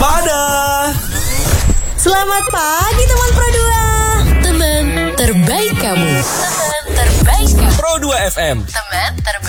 Waspada. Selamat pagi teman Pro 2. Teman terbaik kamu. Pro 2 FM. Teman terbaik